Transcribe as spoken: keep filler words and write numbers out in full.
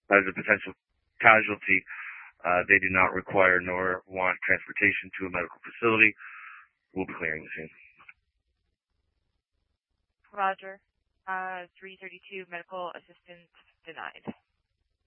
as a potential casualty. Uh, they do not require nor want transportation to a medical facility. We'll be clearing the scene. Roger. Uh, three thirty-two, medical assistance denied.